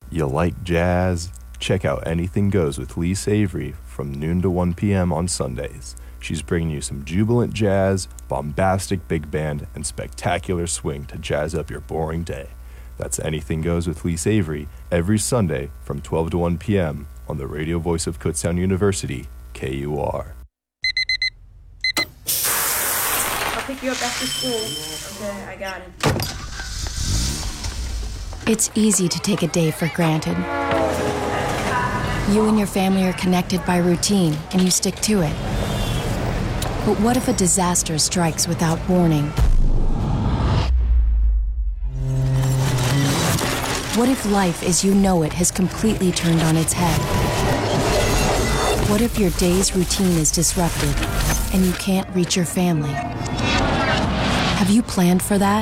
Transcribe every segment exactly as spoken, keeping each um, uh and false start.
You like jazz? Check out Anything Goes with Lee Savory from noon to one p.m. on Sundays. She's bringing you some jubilant jazz, bombastic big band, and spectacular swing to jazz up your boring day. That's Anything Goes with Lee Savory every Sunday from twelve to one p.m. on the radio voice of Kutztown University, K U R. I'll pick you up after school. Okay, I got it. It's easy to take a day for granted. You and your family are connected by routine, and you stick to it. But what if a disaster strikes without warning? What if life as you know it has completely turned on its head? What if your day's routine is disrupted and you can't reach your family? Have you planned for that?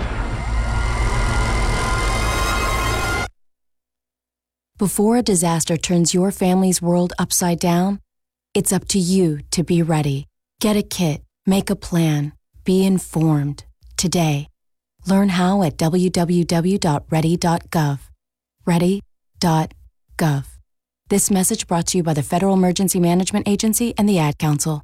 Before a disaster turns your family's world upside down, it's up to you to be ready. Get a kit, make a plan, be informed today. Learn how at w w w dot ready dot gov. ready dot gov. This message brought to you by the Federal Emergency Management Agency and the Ad Council.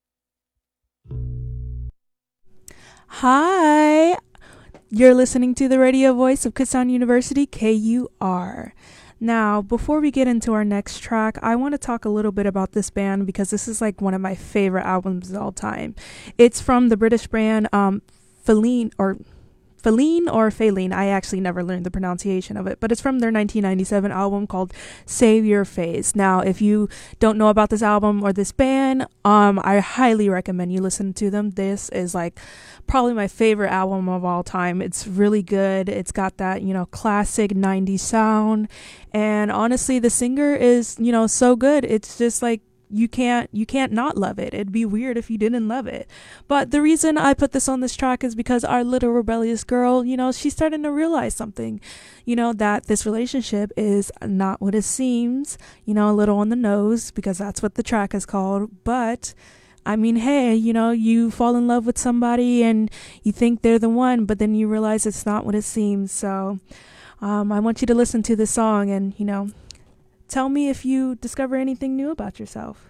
Hi, you're listening to the radio voice of Kutztown University, K U R. Now, before we get into our next track, I want to talk a little bit about this band because this is like one of my favorite albums of all time. It's from the British band um, Feline or Feline or Feline. I actually never learned the pronunciation of it, but it's from their nineteen ninety-seven album called Save Your Face. Now, if you don't know about this album or this band, um, I highly recommend you listen to them. This is like probably my favorite album of all time. It's really good. It's got that, you know, classic nineties sound. And honestly, the singer is, you know, so good. It's just like, you can't you can't not love it. It'd be weird if you didn't love it. But the reason I put this on this track is because our little rebellious girl, you know, she's starting to realize something, you know, that this relationship is not what it seems, you know, a little on the nose, because that's what the track is called. But I mean, hey, you know, you fall in love with somebody and you think they're the one, but then you realize it's not what it seems. So um, I want you to listen to this song and, you know, tell me if you discover anything new about yourself.